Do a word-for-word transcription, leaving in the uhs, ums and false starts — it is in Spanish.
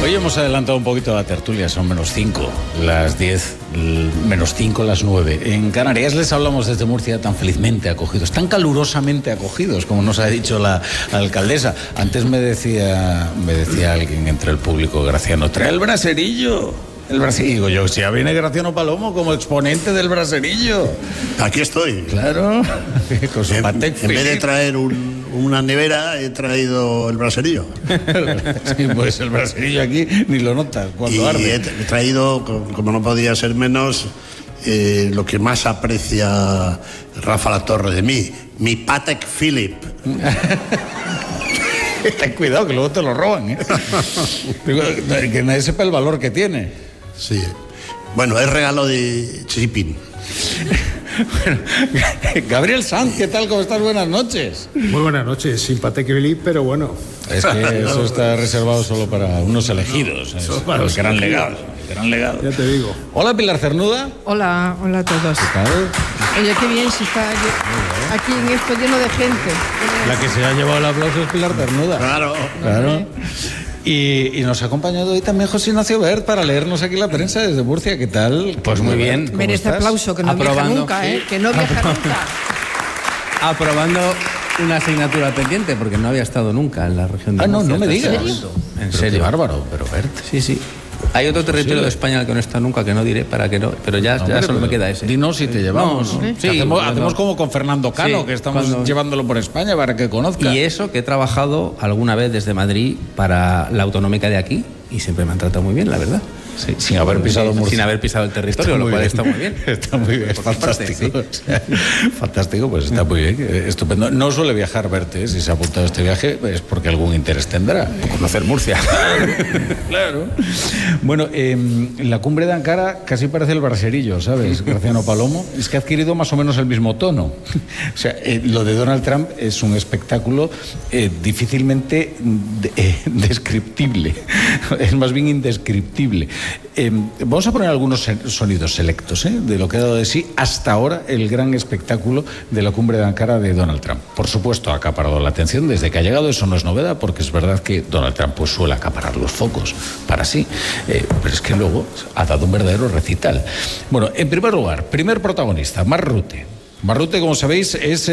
Hoy hemos adelantado un poquito la tertulia, son menos cinco, las diez, menos cinco, las nueve. En Canarias les hablamos desde Murcia tan felizmente acogidos, tan calurosamente acogidos, como nos ha dicho la alcaldesa. Antes me decía, me decía alguien entre el público, Graciano, trae el braserillo. El braserillo, yo, si ya viene Graciano Palomo como exponente del braserillo. Aquí estoy. Claro, con su en, Patek en vez de Philippe. traer un, una nevera, he traído el braserillo. Sí, pues el braserillo aquí ni lo notas cuando y arde. he, he traído, como no podía ser menos, eh, lo que más aprecia Rafa Latorre de mí, mi Patek Philippe. Ten cuidado, que luego te lo roban, ¿eh? Que nadie sepa el valor que tiene. Sí. Bueno, es regalo de Xi Jinping. Bueno, Gabriel Sanz, ¿qué tal? ¿Cómo estás? Buenas noches. Muy buenas noches, sin Patek Philippe, pero bueno. Es que eso está reservado solo para unos elegidos. Es para el los gran elegidos. legado. El gran legado. Ya te digo. Hola, Pilar Cernuda. Hola, hola a todos. ¿Qué tal? Oye, qué bien se está lle- aquí en esto lleno de gente. La que se ha llevado el aplauso es Pilar Cernuda. Claro. Claro. Y, y nos ha acompañado hoy también José Ignacio Bert para leernos aquí la prensa desde Murcia. ¿Qué tal? Pues muy bien. ¿Cómo Merece estás? aplauso, que no viaja Aprobando, nunca, ¿eh? sí. Que no viaja nunca. Aprobando una asignatura pendiente, porque no había estado nunca en la región de Ah, no, Murcia no me hasta digas. este momento. En Pero serio. qué bárbaro, pero Bert. Sí, sí. Hay otro territorio de España al que no está nunca, que no diré para que no, pero ya, No, ya hombre, solo me pero queda ese. Dinos si te llevamos. No, no. Que Sí, hacemos, cuando- hacemos como con Fernando Cano, Sí, que estamos cuando- llevándolo por España para que conozca. Y eso que he trabajado alguna vez desde Madrid para la autonómica de aquí y siempre me han tratado muy bien, la verdad. Sí, sin haber pisado Sin Murcia. haber pisado el territorio, lo cual está muy bien. Está muy bien, es Por mi parte, fantástico. O sea, fantástico, pues está muy bien, eh, estupendo. No suele viajar Verte, si se ha apuntado a este viaje es porque algún interés tendrá. Conocer Murcia. Claro. Bueno, eh, la cumbre de Ankara casi parece el braserillo, ¿sabes, Graciano Palomo? Es que ha adquirido más o menos el mismo tono. O sea, eh, lo de Donald Trump es un espectáculo eh, difícilmente de- eh, descriptible. Es más bien indescriptible. Eh, vamos a poner algunos se- sonidos selectos, ¿eh? De lo que ha dado de sí hasta ahora el gran espectáculo de la cumbre de Ankara de Donald Trump. Por supuesto, ha acaparado la atención desde que ha llegado, eso no es novedad, porque es verdad que Donald Trump pues, suele acaparar los focos para sí, eh, pero es que luego ha dado un verdadero recital. Bueno, en primer lugar, primer protagonista, Mark Rutte. Mark Rutte, como sabéis, es